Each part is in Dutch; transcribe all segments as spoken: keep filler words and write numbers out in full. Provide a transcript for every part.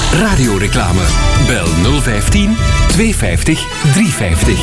Radioreclame. Bel nul vijftien tweehonderdvijftig driehonderdvijftig.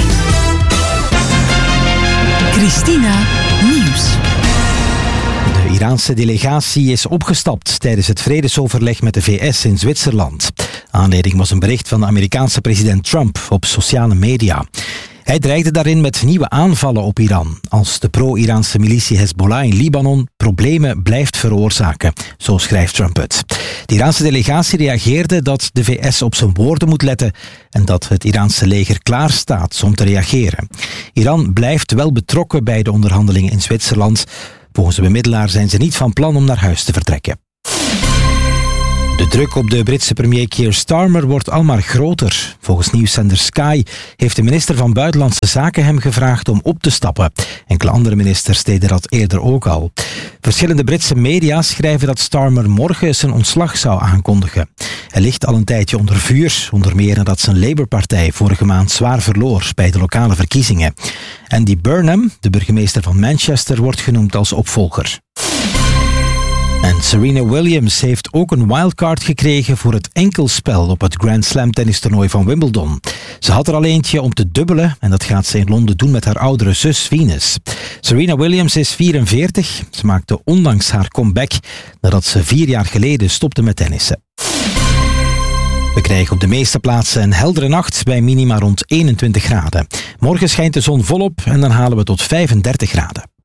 Christina Nieuws. De Iraanse delegatie is opgestapt tijdens het vredesoverleg met de V S in Zwitserland. Aanleiding was een bericht van de Amerikaanse president Trump op sociale media. Hij dreigde daarin met nieuwe aanvallen op Iran, als de pro-Iraanse militie Hezbollah in Libanon problemen blijft veroorzaken. Zo schrijft Trump het. De Iraanse delegatie reageerde dat de V S op zijn woorden moet letten en dat het Iraanse leger klaar staat om te reageren. Iran blijft wel betrokken bij de onderhandelingen in Zwitserland. Volgens de bemiddelaar zijn ze niet van plan om naar huis te vertrekken. De druk op de Britse premier Keir Starmer wordt almaar groter. Volgens nieuwszender Sky heeft de minister van Buitenlandse Zaken hem gevraagd om op te stappen. Enkele andere ministers deden dat eerder ook al. Verschillende Britse media schrijven dat Starmer morgen zijn ontslag zou aankondigen. Hij ligt al een tijdje onder vuur, onder meer nadat zijn Labour-partij vorige maand zwaar verloor bij de lokale verkiezingen. Andy Burnham, de burgemeester van Manchester, wordt genoemd als opvolger. En Serena Williams heeft ook een wildcard gekregen voor het enkelspel op het Grand Slam tennistoernooi van Wimbledon. Ze had er al eentje om te dubbelen en dat gaat ze in Londen doen met haar oudere zus Venus. Serena Williams is vierenveertig. Ze maakte onlangs haar comeback nadat ze vier jaar geleden stopte met tennissen. We krijgen op de meeste plaatsen een heldere nacht bij minima rond eenentwintig graden. Morgen schijnt de zon volop en dan halen we tot vijfendertig graden.